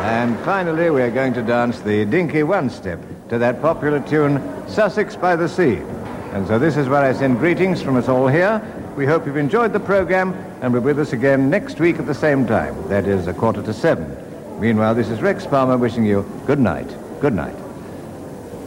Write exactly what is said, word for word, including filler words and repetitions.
And finally, we are going to dance the Dinky One-Step to that popular tune, Sussex by the Sea. And so this is where I send greetings from us all here. We hope you've enjoyed the program and will be with us again next week at the same time. That is a quarter to seven. Meanwhile, this is Rex Palmer wishing you good night. Good night.